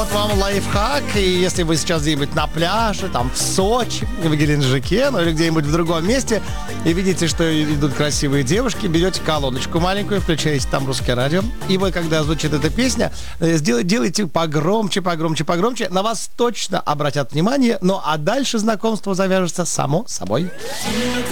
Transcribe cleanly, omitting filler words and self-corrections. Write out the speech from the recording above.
вот вам лайфхак. И если вы сейчас где-нибудь на пляже, там в Сочи, в Геленджике, ну или где-нибудь в другом месте, и видите, что идут красивые девушки, берете колоночку маленькую, включаете там русское радио, и вы, когда звучит эта песня, делайте погромче, погромче, погромче. На вас точно обратят внимание, ну а дальше знакомство завяжется само собой.